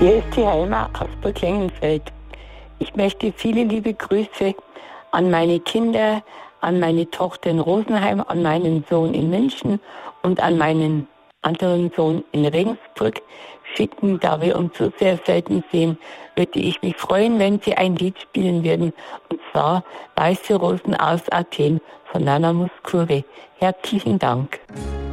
Hier ist die Helma aus Burg Lengenfeld. Ich möchte viele liebe Grüße an meine Kinder, an meine Tochter in Rosenheim, an meinen Sohn in München und an meinen anderen Sohn in Regensburg schicken. Da wir uns so sehr selten sehen, würde ich mich freuen, wenn Sie ein Lied spielen würden. Und zwar Weiße Rosen aus Athen von Nana Mouskouri. Herzlichen Dank.